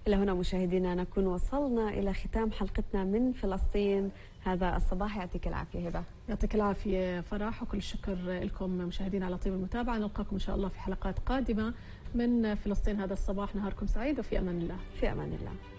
إلى هنا مشاهدينا نكون وصلنا إلى ختام حلقتنا من فلسطين هذا الصباح. يعطيك العافية هبة. يعطيك العافية فرح، وكل الشكر لكم مشاهدينا على طيب المتابعة. نلقاكم إن شاء الله في حلقات قادمة من فلسطين هذا الصباح. نهاركم سعيد وفي أمان الله. في أمان الله.